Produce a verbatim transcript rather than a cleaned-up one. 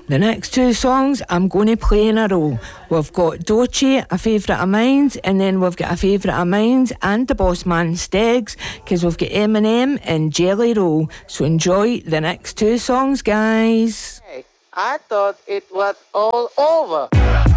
The next two songs I'm going to play in a row. We've got Doechii, a favourite of mine, and then we've got a favourite of mine and the Bossman Stegs, because we've got Eminem and Jelly Roll. So enjoy the next two songs, guys. Hey, I thought it was all over.